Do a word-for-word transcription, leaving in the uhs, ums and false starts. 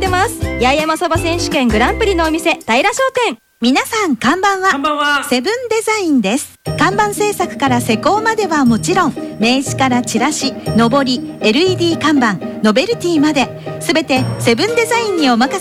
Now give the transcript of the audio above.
ってます。八重山そば選手権グランプリのお店、平商店。 皆さんこんばんは。 こんばんは。 セブンデザインです。看板制作から施工まではもちろん、名刺からチラシ、のぼり、エルイーディー 看板、ノベルティまで、すべてセブンデザインにお任